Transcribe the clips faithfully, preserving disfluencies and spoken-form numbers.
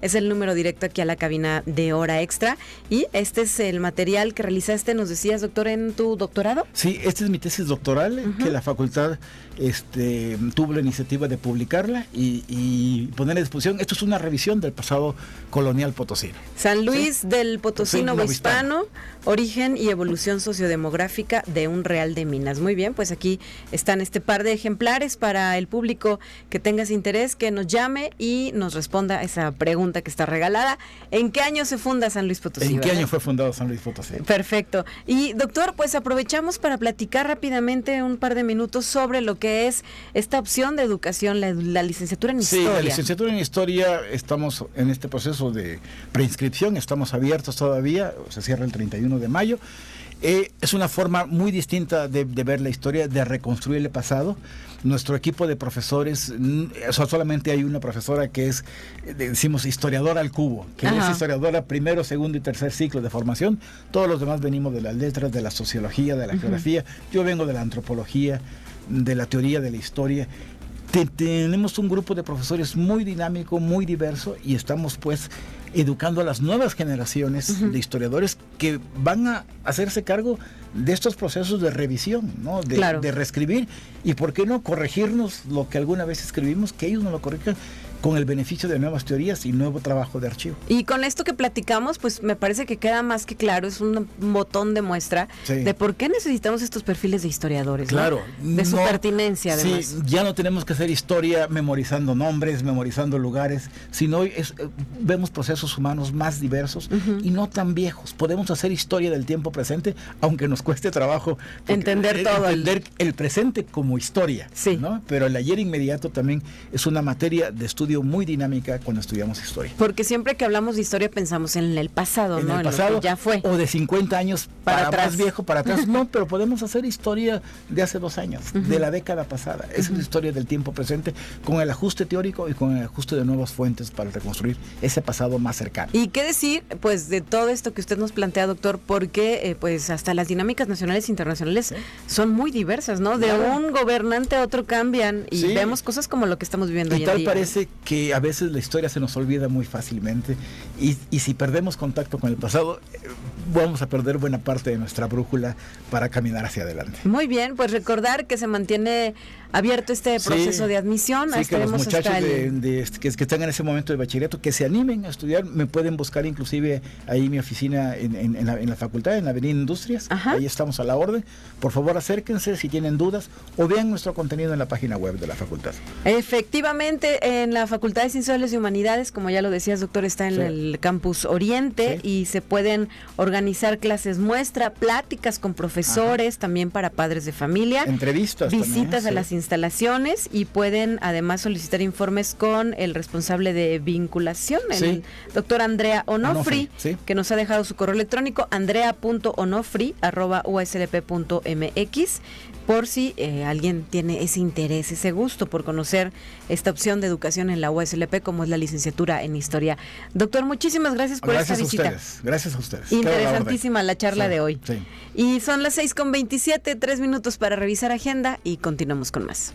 es el número directo aquí a la cabina de Hora Extra. Y este es el material que realizaste, nos decías, doctor, en tu doctorado. Sí, esta es mi tesis doctoral, uh-huh. que la facultad este, tuvo la iniciativa de publicarla y, y poner a disposición. Esto es una revisión del pasado colonial potosino. San Luis ¿Sí? del Potosí sí, Novohispano, origen y evolución sociodemográfica de un real de Minas. Muy bien, pues aquí están este par de ejemplares para el público que tenga ese interés, que nos llame y nos responda a esa pregunta que está regalada. ¿En qué año se funda San Luis Potosí? ¿En qué ¿verdad? año fue fundado San Luis Potosí? Perfecto. Y doctor, pues aprovechamos para platicar rápidamente un par de minutos sobre lo que es esta opción de educación, la, la licenciatura en sí, Historia. Sí, la licenciatura en Historia, estamos en este proceso de preinscripción, estamos abiertos todavía, se cierra el treinta y uno de mayo. Eh, es una forma muy distinta de, de ver la historia, de reconstruir el pasado. Nuestro equipo de profesores, o sea, solamente hay una profesora que es, decimos, historiadora al cubo, que Ajá. es historiadora primero, segundo y tercer ciclo de formación. Todos los demás venimos de las letras, de la sociología, de la uh-huh. geografía. Yo vengo de la antropología, de la teoría de la historia. Te, tenemos un grupo de profesores muy dinámico, muy diverso, y estamos pues educando a las nuevas generaciones uh-huh. de historiadores que van a hacerse cargo de estos procesos de revisión, ¿no? De, claro. de reescribir, y por qué no corregirnos lo que alguna vez escribimos, que ellos no lo corrijan, con el beneficio de nuevas teorías y nuevo trabajo de archivo. Y con esto que platicamos, pues me parece que queda más que claro, es un botón de muestra sí. de por qué necesitamos estos perfiles de historiadores, claro, ¿no? De su no, pertinencia, además. Sí, ya no tenemos que hacer historia memorizando nombres, memorizando lugares, sino es, vemos procesos humanos más diversos uh-huh. y no tan viejos. Podemos hacer historia del tiempo presente, aunque nos cueste trabajo entender todo. Entender el... el presente como historia, sí. ¿no? Pero el ayer inmediato también es una materia de estudio muy dinámica cuando estudiamos historia. Porque siempre que hablamos de historia pensamos en el pasado, en ¿no? el pasado, en lo que ya fue. O de cincuenta años para, para atrás. más viejo, para atrás. No, pero podemos hacer historia de hace dos años, uh-huh. de la década pasada. Esa uh-huh. es la historia del tiempo presente, con el ajuste teórico y con el ajuste de nuevas fuentes para reconstruir ese pasado más cercano. ¿Y qué decir, pues, de todo esto que usted nos plantea, doctor? Porque, eh, pues, hasta las dinámicas nacionales e internacionales ¿Sí? son muy diversas, ¿no? De claro. un gobernante a otro cambian y sí. vemos cosas como lo que estamos viviendo y hoy tal en día. Parece que a veces la historia se nos olvida muy fácilmente y, y si perdemos contacto con el pasado, eh, vamos a perder buena parte de nuestra brújula para caminar hacia adelante. Muy bien, pues recordar que se mantiene abierto este proceso sí, de admisión. Sí, que los muchachos el... de, de, que, que están en ese momento de bachillerato, que se animen a estudiar, me pueden buscar inclusive ahí mi oficina en, en, en, la, en la facultad, en la Avenida Industrias, Ajá. ahí estamos a la orden. Por favor, acérquense si tienen dudas o vean nuestro contenido en la página web de la facultad. Efectivamente, en la Facultad de Ciencias y Humanidades, como ya lo decías, doctor, está en sí. el campus Oriente sí. y se pueden organizar clases muestra, pláticas con profesores, Ajá. también para padres de familia, entrevistas, visitas también, a sí. las instalaciones y pueden además solicitar informes con el responsable de vinculación, el sí. doctor Andrea Onofri, Onofri sí. que nos ha dejado su correo electrónico andrea punto onofri arroba u s l p punto m x, por si eh, alguien tiene ese interés, ese gusto por conocer esta opción de educación en la U S L P, como es la licenciatura en Historia. Doctor, muchísimas gracias por gracias esta visita. Ustedes, gracias a ustedes. Interesantísima la charla sí, de hoy. Sí. Y son las seis con veintisiete, tres minutos para revisar agenda y continuamos con más.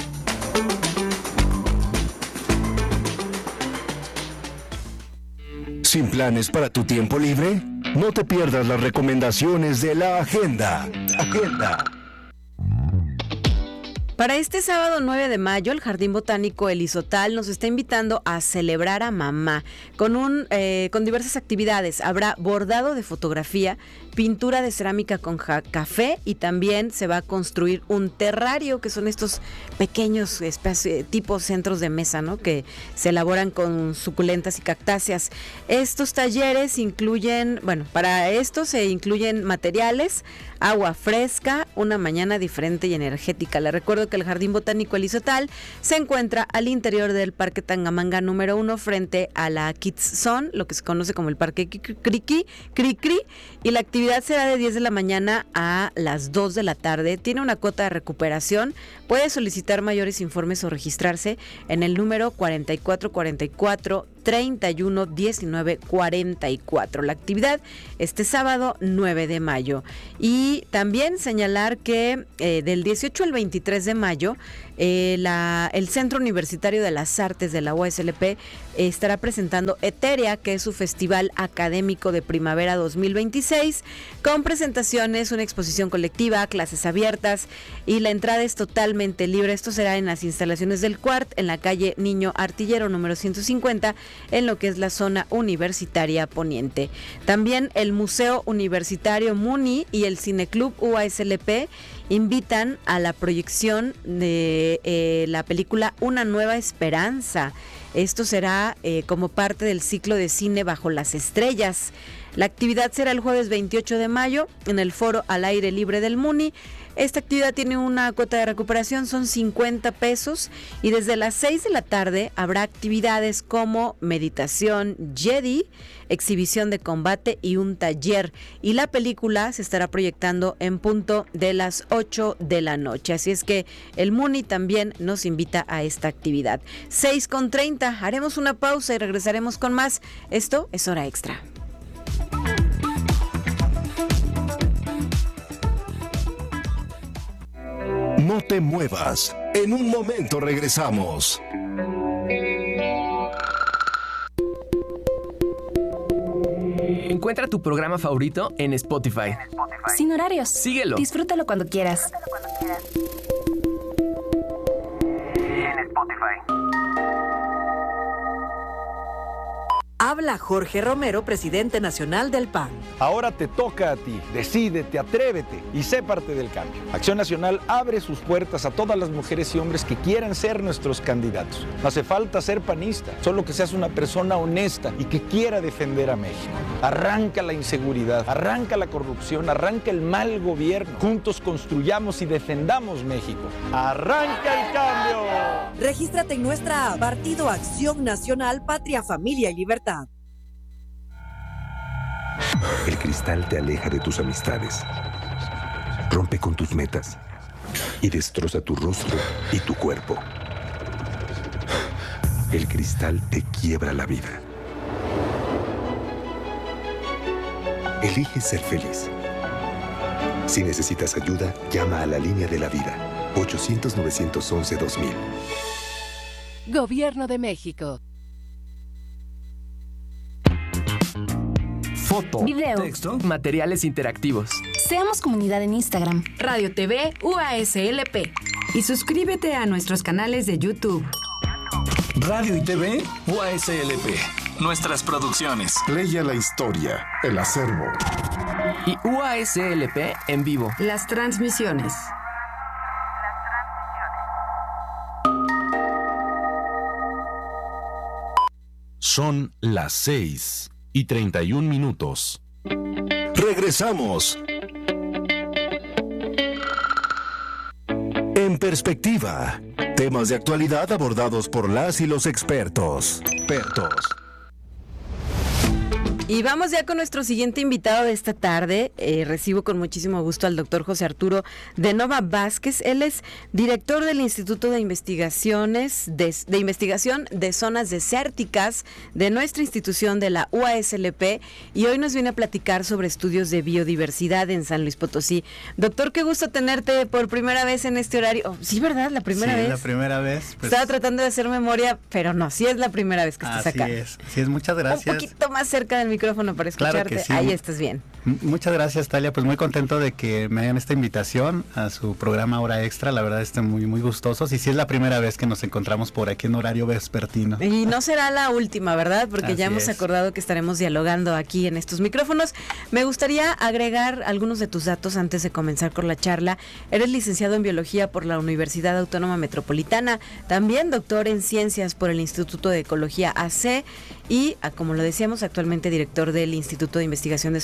¿Sin planes para tu tiempo libre? No te pierdas las recomendaciones de la agenda. Agenda. Para este sábado nueve de mayo, el Jardín Botánico El Izotal nos está invitando a celebrar a mamá con un eh, con diversas actividades. Habrá bordado de fotografía, pintura de cerámica con ja- café y también se va a construir un terrario, que son estos pequeños espacios, tipos centros de mesa, ¿no? Que se elaboran con suculentas y cactáceas. Estos talleres incluyen, bueno, para esto se incluyen materiales, agua fresca, una mañana diferente y energética. Le recuerdo que el Jardín Botánico El Izotal se encuentra al interior del Parque Tangamanga número uno, frente a la Kids Zone, lo que se conoce como el Parque Cricri, Cricri, y la actividad será de diez de la mañana a las dos de la tarde. Tiene una cuota de recuperación. Puede solicitar mayores informes o registrarse en el número cuarenta y cuatro cuarenta y cuatro treinta y uno, diecinueve, cuarenta y cuatro. La actividad este sábado nueve de mayo. Y también señalar que eh, del dieciocho al veintitrés de mayo eh, la, el Centro Universitario de las Artes de la U A S L P eh, estará presentando Eterea, que es su festival académico de primavera dos mil veintiséis, con presentaciones, una exposición colectiva, clases abiertas, y la entrada es totalmente libre. Esto será en las instalaciones del Cuart, en la calle Niño Artillero número ciento cincuenta, en lo que es la zona universitaria poniente. También el Museo Universitario MUNI y el Cineclub U A S L P invitan a la proyección de eh, la película Una Nueva Esperanza. Esto será eh, como parte del ciclo de cine Bajo las Estrellas. La actividad será el jueves veintiocho de mayo en el foro al aire libre del MUNI. Esta actividad tiene una cuota de recuperación, son cincuenta pesos, y desde las seis de la tarde habrá actividades como meditación Jedi, exhibición de combate y un taller. Y la película se estará proyectando en punto de las ocho de la noche. Así es que el MUNI también nos invita a esta actividad. seis con treinta, haremos una pausa y regresaremos con más. Esto es Hora Extra. No te muevas. En un momento regresamos. Encuentra tu programa favorito en Spotify. Sin horarios. Síguelo. Disfrútalo cuando quieras. En Spotify. Habla Jorge Romero, presidente nacional del P A N. Ahora te toca a ti. Decídete, atrévete y sé parte del cambio. Acción Nacional abre sus puertas a todas las mujeres y hombres que quieran ser nuestros candidatos. No hace falta ser panista, solo que seas una persona honesta y que quiera defender a México. Arranca la inseguridad, arranca la corrupción, arranca el mal gobierno. Juntos construyamos y defendamos México. ¡Arranca el cambio! Regístrate en nuestra app Partido Acción Nacional, Patria, Familia y Libertad. El cristal te aleja de tus amistades, rompe con tus metas y destroza tu rostro y tu cuerpo. El cristal te quiebra la vida. Elige ser feliz. Si necesitas ayuda, llama a la línea de la vida, ochocientos, novecientos once, dos mil. Gobierno de México. Foto, video, texto, materiales interactivos. Seamos comunidad en Instagram. Radio T V U A S L P. Y suscríbete a nuestros canales de YouTube. Radio y T V U A S L P. Nuestras producciones. Leia la historia, el acervo. Y U A S L P en vivo. Las transmisiones. Son las seis y treinta y un minutos. Regresamos. En perspectiva, temas de actualidad abordados por las y los expertos. Expertos. Y vamos ya con nuestro siguiente invitado de esta tarde. Eh, recibo con muchísimo gusto al doctor José Arturo de Nova Vázquez. Él es director del Instituto de Investigaciones de, de Investigación de Zonas Desérticas de nuestra institución de la U A S L P, y hoy nos viene a platicar sobre estudios de biodiversidad en San Luis Potosí. Doctor, qué gusto tenerte por primera vez en este horario. Oh, sí, ¿verdad? La primera sí, vez. la primera vez. Pues... Estaba tratando de hacer memoria, pero no, sí es la primera vez que estás Así acá. Así es, sí es, muchas gracias. Un poquito más cerca del micrófono para escucharte. Claro que sí. Ahí estás bien. M- muchas gracias, Talia. Pues muy contento de que me hagan esta invitación a su programa Hora Extra. La verdad estoy muy, muy gustosos. Y sí es la primera vez que nos encontramos por aquí en horario vespertino. Y no será la última, ¿verdad? Porque Así ya hemos es. acordado que estaremos dialogando aquí en estos micrófonos. Me gustaría agregar algunos de tus datos antes de comenzar con la charla. Eres licenciado en Biología por la Universidad Autónoma Metropolitana. También doctor en Ciencias por el Instituto de Ecología A C. Y, como lo decíamos, actualmente director del Instituto de Investigación de Zonas Desérticas.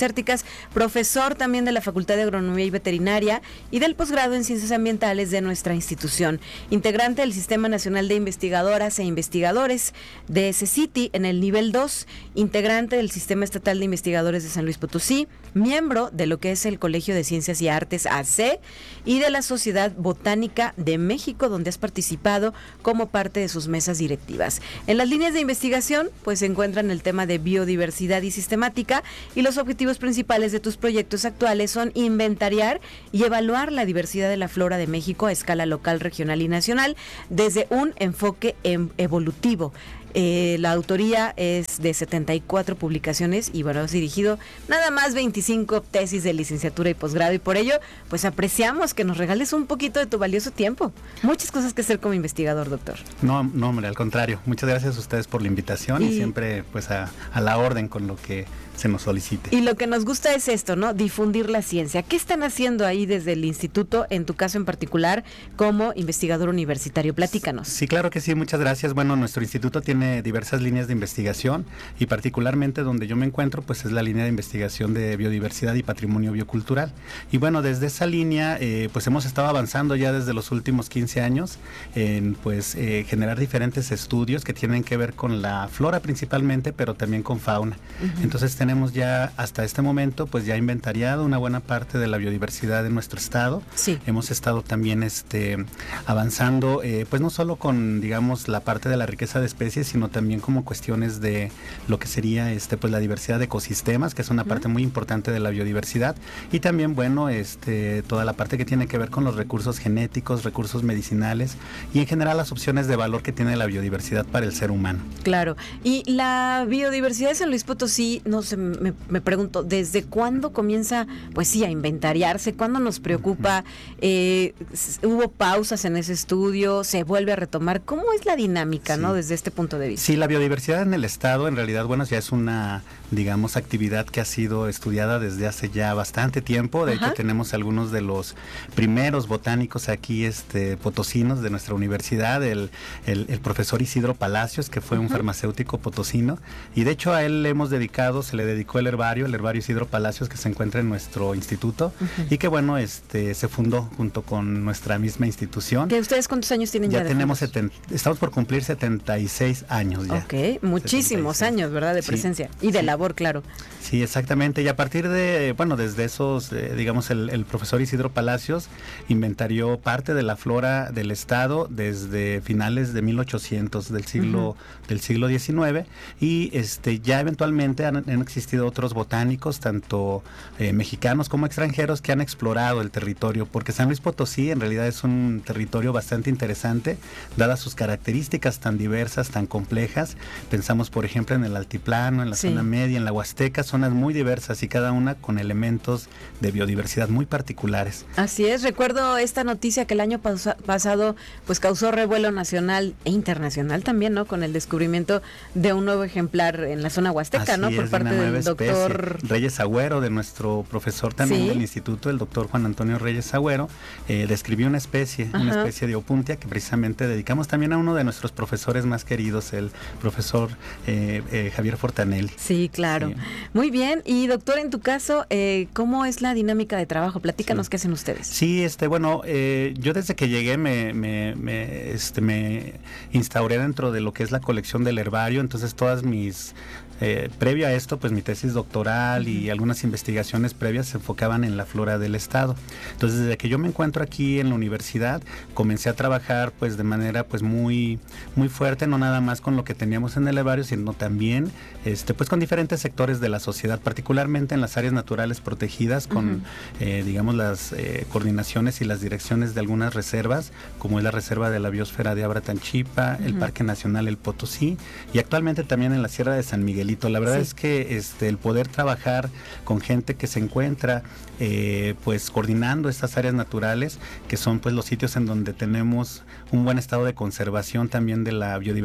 desérticas, profesor también de la Facultad de Agronomía y Veterinaria y del posgrado en Ciencias Ambientales de nuestra institución, integrante del Sistema Nacional de Investigadoras e Investigadores de CECITI en el nivel dos, integrante del Sistema Estatal de Investigadores de San Luis Potosí, miembro de lo que es el Colegio de Ciencias y Artes A C y de la Sociedad Botánica de México, donde has participado como parte de sus mesas directivas. En las líneas de investigación, pues se encuentran el tema de biodiversidad y sistemática, y los objetivos principales de tus proyectos actuales son inventariar y evaluar la diversidad de la flora de México a escala local, regional y nacional desde un enfoque em- evolutivo. Eh, la autoría es de setenta y cuatro publicaciones y bueno, has dirigido nada más veinticinco tesis de licenciatura y posgrado, y por ello pues apreciamos que nos regales un poquito de tu valioso tiempo. Muchas cosas que hacer como investigador, doctor. No, no, hombre, al contrario. Muchas gracias a ustedes por la invitación y, y siempre pues a, a la orden con lo que se nos solicite. Y lo que nos gusta es esto, ¿no? Difundir la ciencia. ¿Qué están haciendo ahí desde el instituto, en tu caso en particular, como investigador universitario? Platícanos. Sí, claro que sí, muchas gracias. Bueno, nuestro instituto tiene diversas líneas de investigación y particularmente donde yo me encuentro, pues es la línea de investigación de biodiversidad y patrimonio biocultural. Y bueno, desde esa línea, eh, pues hemos estado avanzando ya desde los últimos quince años en pues eh, generar diferentes estudios que tienen que ver con la flora principalmente, pero también con fauna. Uh-huh. Entonces tenemos Tenemos ya hasta este momento pues ya inventariado una buena parte de la biodiversidad de nuestro estado. Sí. Hemos estado también este avanzando eh, pues no solo con digamos la parte de la riqueza de especies, sino también como cuestiones de lo que sería este pues la diversidad de ecosistemas, que es una uh-huh. parte muy importante de la biodiversidad, y también bueno este toda la parte que tiene que ver con los recursos genéticos, recursos medicinales y en general las opciones de valor que tiene la biodiversidad para el ser humano. Claro. Y la biodiversidad de San Luis Potosí, no sé, Me, me pregunto, ¿desde cuándo comienza, pues sí, a inventariarse? ¿Cuándo nos preocupa? Eh, ¿Hubo pausas en ese estudio? ¿Se vuelve a retomar? ¿Cómo es la dinámica, sí. no, desde este punto de vista? Sí, la biodiversidad en el estado, en realidad, bueno, ya es una, digamos, actividad que ha sido estudiada desde hace ya bastante tiempo. De Ajá. hecho, tenemos algunos de los primeros botánicos aquí, este, potosinos de nuestra universidad, el, el, el profesor Isidro Palacios, que fue Ajá. un farmacéutico potosino, y de hecho a él le hemos dedicado, se le dedicó el herbario, el herbario Isidro Palacios, que se encuentra en nuestro instituto, uh-huh. y que bueno, este se fundó junto con nuestra misma institución. ¿Que ustedes cuántos años tienen ya? Ya tenemos, setenta, estamos por cumplir setenta y seis años ya. Ok, muchísimos setenta y seis años, ¿verdad? De presencia sí, y de sí. labor, claro. Sí, exactamente, y a partir de, bueno, desde esos, eh, digamos, el, el profesor Isidro Palacios inventarió parte de la flora del estado desde finales de mil ochocientos del siglo, uh-huh. del siglo diecinueve, y este ya eventualmente han, han existido otros botánicos, tanto eh, mexicanos como extranjeros, que han explorado el territorio, porque San Luis Potosí en realidad es un territorio bastante interesante, dadas sus características tan diversas, tan complejas. Pensamos, por ejemplo, en el altiplano, en la sí. zona media, en la Huasteca, zonas muy diversas y cada una con elementos de biodiversidad muy particulares. Así es, recuerdo esta noticia que el año pas- pasado pues causó revuelo nacional e internacional también, ¿no? Con el descubrimiento de un nuevo ejemplar en la zona Huasteca, Así ¿no? Es, Por parte de del doctor Reyes Agüero, de nuestro profesor también ¿Sí? del instituto, el doctor Juan Antonio Reyes Agüero, eh, describió una especie, Ajá. una especie de opuntia que precisamente dedicamos también a uno de nuestros profesores más queridos, el profesor eh, eh, Javier Fortanel. Sí, claro. Sí. Muy bien. Y doctor, en tu caso, eh, ¿cómo es la dinámica de trabajo? Platícanos sí. qué hacen ustedes. Sí, este, bueno, eh, yo desde que llegué me, me, me, este, me instauré dentro de lo que es la colección del herbario, entonces todas mis Eh, previo a esto, pues mi tesis doctoral uh-huh. y algunas investigaciones previas se enfocaban en la flora del estado. Entonces, desde que yo me encuentro aquí en la universidad, comencé a trabajar pues de manera pues muy muy fuerte, no nada más con lo que teníamos en el herbario, sino también este pues con diferentes sectores de la sociedad, particularmente en las áreas naturales protegidas, con uh-huh. eh, digamos las eh, coordinaciones y las direcciones de algunas reservas, como es la Reserva de la Biosfera de Abra-Tanchipa, uh-huh. el Parque Nacional El Potosí, y actualmente también en la Sierra de San Miguel. La verdad sí. es que este el poder trabajar con gente que se encuentra eh, pues coordinando estas áreas naturales, que son pues los sitios en donde tenemos un buen estado de conservación también de la biodiversidad en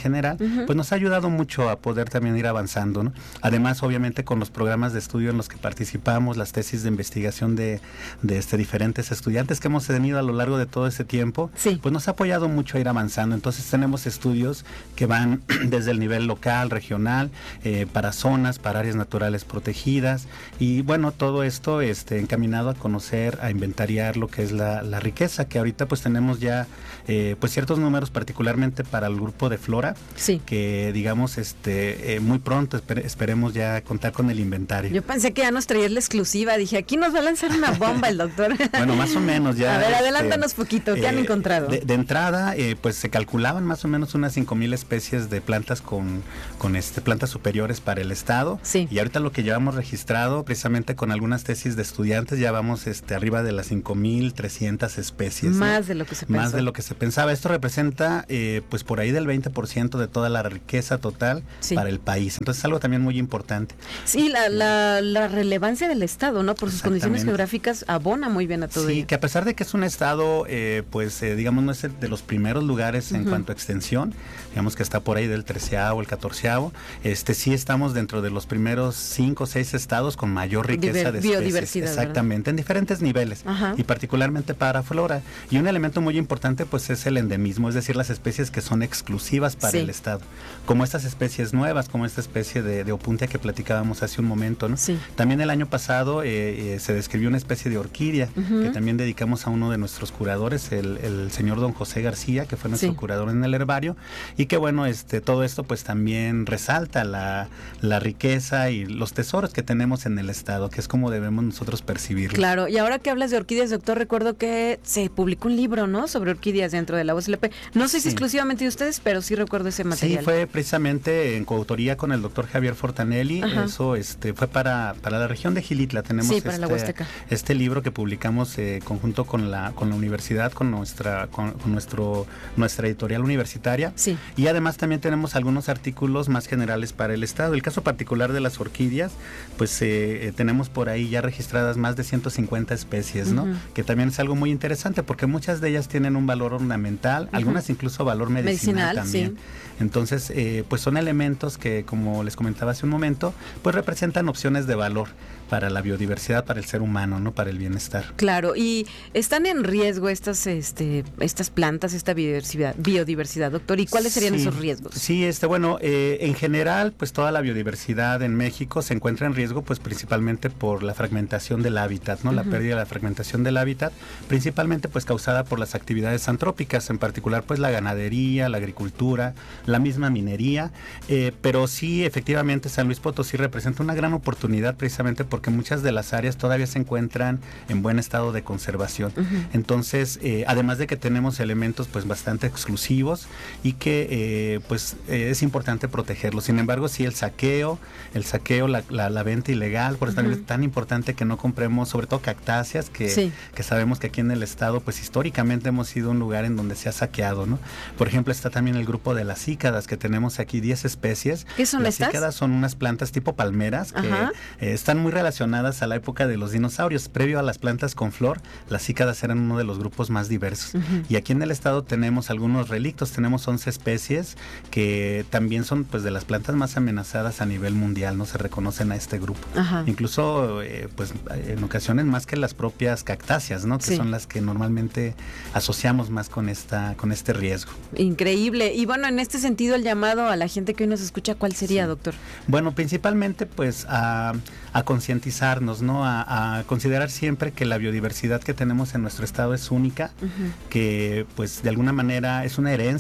general, uh-huh. pues nos ha ayudado mucho a poder también ir avanzando, ¿no? Además, obviamente, con los programas de estudio en los que participamos, las tesis de investigación de, de este, diferentes estudiantes que hemos tenido a lo largo de todo ese tiempo, sí. pues nos ha apoyado mucho a ir avanzando. Entonces tenemos estudios que van desde el nivel local, regional, eh, para zonas, para áreas naturales protegidas, y bueno, todo esto este, encaminado a conocer, a inventariar lo que es la, la riqueza, que ahorita pues tenemos ya eh, pues ciertos números, particularmente para el grupo de flora, sí. que digamos este eh, muy pronto esper- esperemos ya contar con el inventario. Yo pensé que ya nos traía la exclusiva, dije, aquí nos va a lanzar una bomba el doctor. Bueno, más o menos ya. A ver, este, adelántanos poquito, ¿qué eh, han encontrado? De, de entrada, eh, pues se calculaban más o menos unas cinco mil especies de plantas con, con este plantas superiores para el estado, sí. y ahorita lo que llevamos registrado, precisamente con algunas tesis de estudiantes, ya vamos este, arriba de las cinco mil trescientas especies. Más ¿no? de lo que se Más pensó. de lo que se pensaba. Esto representa eh, pues por ahí del veinte por ciento de toda la riqueza total sí. para el país. Entonces es algo también muy importante. Sí, la, la, la relevancia del estado, ¿no? Por sus condiciones geográficas abona muy bien a todo Sí, ello. que a pesar de que es un estado, eh, pues eh, digamos, no es de los primeros lugares en uh-huh. cuanto a extensión, digamos que está por ahí del treceavo, el catorceavo, este sí estamos dentro de los primeros cinco o seis estados con mayor riqueza Diver, de especies. Biodiversidad. Exactamente, ¿verdad? En diferentes niveles, uh-huh. y particularmente para flora. Y un elemento muy importante pues es el endemismo, es decir, las especies que son exclusivas para sí. el estado, como estas especies nuevas, como esta especie de, de opuntia que platicábamos hace un momento, ¿no? Sí. También el año pasado eh, eh, se describió una especie de orquídea, uh-huh. que también dedicamos a uno de nuestros curadores, el, el señor don José García, que fue nuestro sí. curador en el herbario, y que bueno, este todo esto pues también resalta la, la riqueza y los tesoros que tenemos en el estado, que es como debemos nosotros percibirlos. Claro, y ahora que hablas de orquídeas, doctor, recuerdo que se publicó un libro, ¿no?, sobre orquídeas dentro de la U A S L P. No sé si sí. exclusivamente de ustedes, pero sí recuerdo ese material. Sí, fue precisamente en coautoría con el doctor Javier Fortanelli. Ajá. Eso este fue para, para la región de Gilitla. Tenemos sí, para este, la Huasteca. este libro que publicamos eh, conjunto con la con la universidad, con nuestra con, con nuestro nuestra editorial universitaria. Sí. Y además también tenemos algunos artículos más generales para el estado. El caso particular de las orquídeas, pues eh, tenemos por ahí ya registradas más de ciento cincuenta especies, ¿no? Uh-huh. Que también es algo muy interesante porque muchas de ellas tienen un valor ornamental, uh-huh. algunas incluso valor medicinal, medicinal también. Sí. Entonces, eh, pues son elementos que, como les comentaba hace un momento, pues representan opciones de valor para la biodiversidad, para el ser humano, ¿no? Para el bienestar. Claro, y están en riesgo estas este estas plantas, esta biodiversidad, biodiversidad, doctor, ¿y cuáles serían sí, esos riesgos? Sí, este bueno, eh, en general, pues toda la biodiversidad en México se encuentra en riesgo, pues principalmente por la fragmentación del hábitat, ¿no? Uh-huh. La pérdida de la fragmentación del hábitat, principalmente pues causada por las actividades antrópicas, en particular pues la ganadería, la agricultura, la misma minería, eh, pero sí, efectivamente, San Luis Potosí representa una gran oportunidad precisamente porque muchas de las áreas todavía se encuentran en buen estado de conservación. Uh-huh. Entonces, eh, además de que tenemos elementos pues bastante exclusivos y que eh, pues eh, es importante protegerlos. Sin embargo, sí el saqueo, el saqueo, la, la, la venta ilegal, por eso uh-huh. también es tan importante que no compremos, sobre todo cactáceas, que, sí. que sabemos que aquí en el estado pues históricamente hemos sido un lugar en donde se ha saqueado, ¿no? Por ejemplo, está también el grupo de las cícadas, que tenemos aquí diez especies. ¿Qué son las estas? Las cícadas son unas plantas tipo palmeras que eh, están muy relacionadas a la época de los dinosaurios. Previo a las plantas con flor, las cícadas eran uno de los grupos más diversos. Uh-huh. Y aquí en el estado tenemos algunos relictos, tenemos once especies que también son pues de las plantas más amenazadas a nivel mundial, no se reconocen a este grupo. Uh-huh. Incluso eh, pues en ocasiones más que las propias cactáceas, ¿no? Que sí. son las que normalmente asociamos más con esta con este riesgo. Increíble. Y bueno, en este sentido el llamado a la gente que hoy nos escucha, ¿cuál sería, sí. doctor? Bueno, principalmente pues a, a concientizarnos, ¿no? A, a considerar siempre que la biodiversidad que tenemos en nuestro estado es única, uh-huh. que pues de alguna manera es una herencia